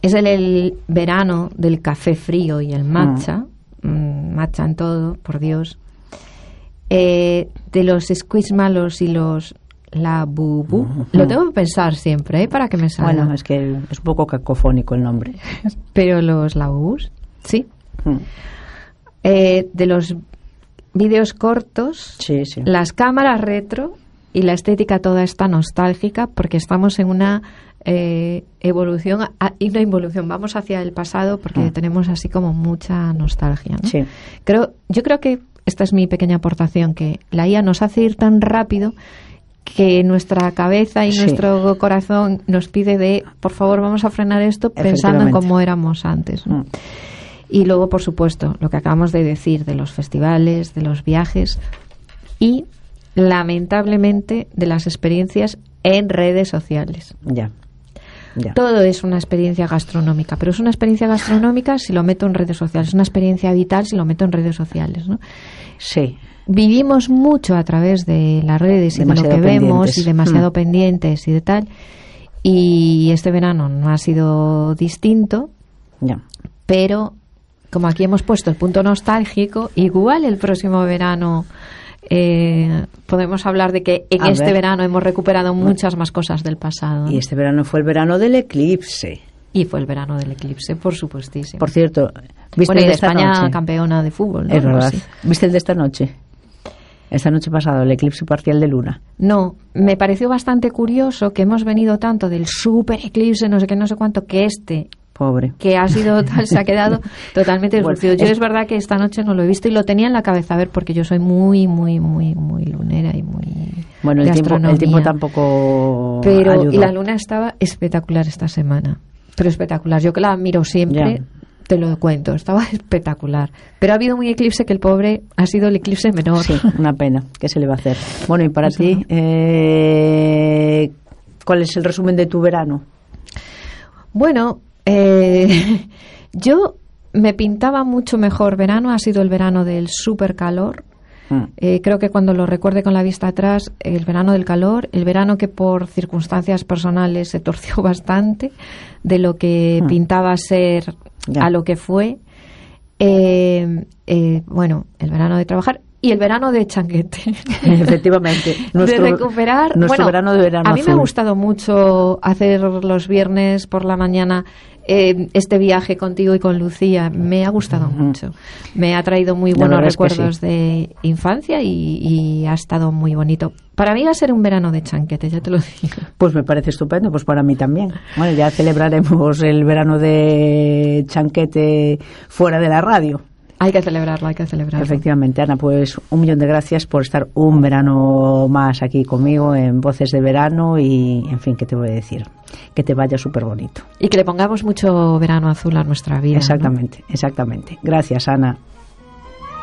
es el verano del café frío y el matcha. Matcha en todo, por Dios. De los squishmallows y los labubu. Lo tengo que pensar siempre, para que me salga. Bueno, es que es un poco cacofónico el nombre. Pero los labubus, sí. De los vídeos cortos, sí. Las cámaras retro y la estética toda esta nostálgica, porque estamos en una evolución y una involución. Vamos hacia el pasado porque tenemos así como mucha nostalgia, ¿no? Sí. Yo creo que esta es mi pequeña aportación, que la IA nos hace ir tan rápido que nuestra cabeza y nuestro corazón nos pide por favor, vamos a frenar esto pensando en cómo éramos antes, ¿no? Y luego, por supuesto, lo que acabamos de decir de los festivales, de los viajes y, lamentablemente, de las experiencias en redes sociales. Ya. Todo es una experiencia gastronómica, pero es una experiencia gastronómica si lo meto en redes sociales, es una experiencia vital si lo meto en redes sociales, ¿no? Sí. Vivimos mucho a través de las redes y de lo que vemos y demasiado pendientes y de tal, y este verano no ha sido distinto, pero como aquí hemos puesto el punto nostálgico, igual el próximo verano podemos hablar de que en este verano hemos recuperado muchas más cosas del pasado, ¿no? Y este verano fue el verano del eclipse. Y fue el verano del eclipse, por supuestísimo. Por cierto, ¿viste el de España noche? Campeona de fútbol, ¿no? Es verdad. ¿Viste el de esta noche? Esta noche pasada, el eclipse parcial de luna. No, me pareció bastante curioso que hemos venido tanto del super eclipse, no sé qué, no sé cuánto, que pobre, que ha sido tal, se ha quedado totalmente disruptivo. Yo es verdad que esta noche no lo he visto y lo tenía en la cabeza, a ver, porque yo soy muy lunera y muy bueno, el tiempo tampoco pero ayudó. Y la luna estaba espectacular esta semana, pero espectacular. Yo que la miro siempre, te lo cuento, estaba espectacular. Pero ha habido un eclipse que el pobre ha sido el eclipse menor. Sí, una pena. ¿Qué se le va a hacer? Bueno, y para ti, ¿cuál es el resumen de tu verano? Bueno, yo me pintaba mucho mejor verano, ha sido el verano del super calor. Creo que cuando lo recuerde con la vista atrás, el verano del calor, el verano que por circunstancias personales se torció bastante de lo que pintaba ser a lo que fue. Bueno, el verano de trabajar y el verano de changuete. Efectivamente. De recuperar. Nuestro verano de verano a mí azul. me ha gustado mucho hacer los viernes por la mañana este viaje contigo y con Lucía. Me ha gustado mucho. Me ha traído muy buenos recuerdos de infancia y ha estado muy bonito. Para mí va a ser un verano de chanquete, ya te lo digo. Pues me parece estupendo, pues para mí también. Bueno, ya celebraremos el verano de chanquete fuera de la radio. Hay que celebrarlo. Efectivamente, Ana, pues 1.000.000 de gracias por estar un verano más aquí conmigo en Voces de Verano y, en fin, ¿qué te voy a decir? Que te vaya súper bonito. Y que le pongamos mucho verano azul a nuestra vida. Exactamente, ¿no? Exactamente. Gracias, Ana.